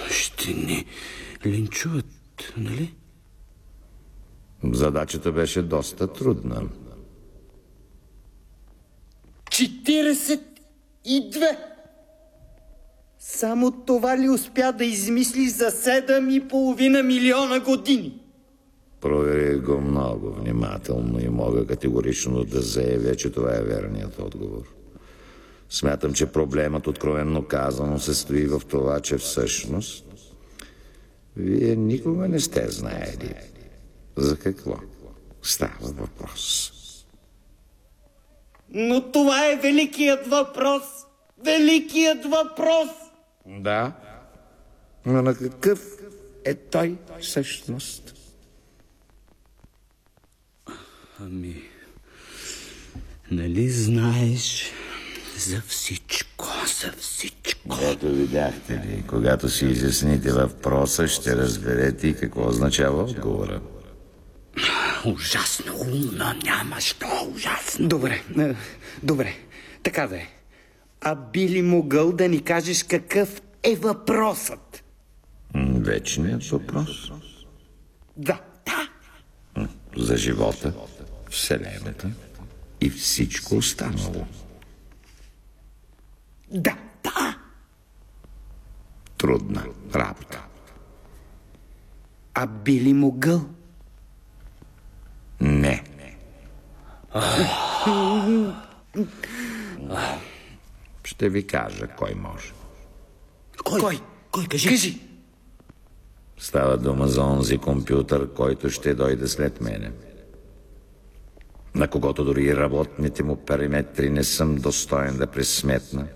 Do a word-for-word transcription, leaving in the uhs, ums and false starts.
Ще ни линчуват, нали? Задачата беше доста трудна. Четиридесет и две! Само това ли успя да измисли за седем и половина милиона години? Проверих го много внимателно и мога категорично да заявя, че това е верният отговор. Смятам, че проблемът, откровенно казано, се стои в това, че всъщност вие никога не сте знаели за какво става въпрос. Но това е великият въпрос! Великият въпрос! Да, но на какъв е той всъщност? Ами, нали знаеш за всичко, за всичко. Ето видяхте ли, когато си изясните въпроса, ще разберете и какво означава отговора. Ужасно умно, няма що, ужасно. Добре, е, добре, така да е. А би ли могъл да ни кажеш какъв е въпросът? Вечният въпрос. Да, да. За живота, Вселената и всичко останало. Да, да. Трудна работа. А би ли могъл? Не. Ще ви кажа кой може. Кой? Кой? Кой? Кажи. Кажи. Става дума за онзи компютър, който ще дойде след мене. На когото дори работните му параметри не съм достоен да пресметна.